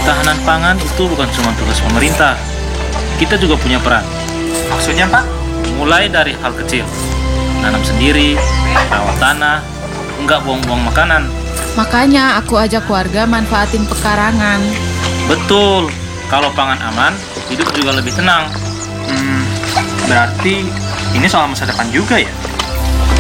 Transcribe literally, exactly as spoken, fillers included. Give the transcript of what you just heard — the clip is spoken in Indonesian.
Ketahanan pangan itu bukan cuma tugas pemerintah. Kita juga punya peran. Maksudnya, Pak? Mulai dari hal kecil. Nanam sendiri, rawat tanah, nggak buang-buang makanan. Makanya aku ajak warga manfaatin pekarangan. Betul, kalau pangan aman, hidup juga lebih tenang. Hmm, berarti ini soal masa depan juga ya?